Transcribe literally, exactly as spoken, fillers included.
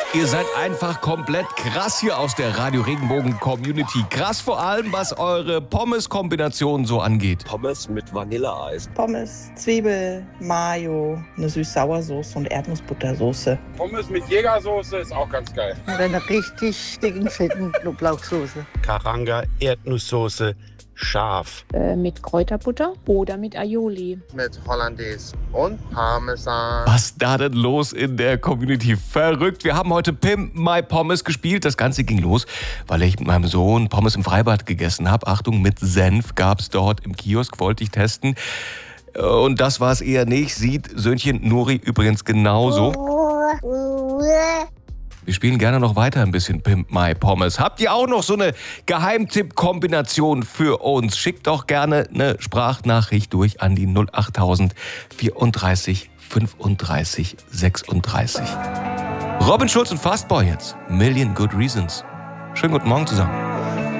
Ihr seid einfach komplett krass hier aus der Radio Regenbogen Community. Krass vor allem, was eure Pommes-Kombination so angeht. Pommes mit Vanilleeis. Pommes, Zwiebel, Mayo, eine Süß-Sauersoße und Erdnussbuttersoße. Pommes mit Jägersoße ist auch ganz geil. Und eine richtig dicken, fetten Knoblauchsoße. Karanga, Erdnusssoße, scharf. Äh, mit Kräuterbutter oder mit Aioli. Mit Hollandaise und Parmesan. Was da denn los in der Community? Verrückt. Wir haben heute Pimp My Pommes gespielt. Das Ganze ging los, weil ich mit meinem Sohn Pommes im Freibad gegessen habe. Achtung, mit Senf gab es dort im Kiosk, wollte ich testen. Und das war es eher nicht. Sieht Söhnchen Nuri übrigens genauso. Wir spielen gerne noch weiter ein bisschen Pimp My Pommes. Habt ihr auch noch so eine Geheimtipp-Kombination für uns? Schickt doch gerne eine Sprachnachricht durch an die null acht null null vierunddreißig fünfunddreißig sechsunddreißig. Robin Schulz und Fastboy jetzt. Million Good Reasons. Schönen guten Morgen zusammen.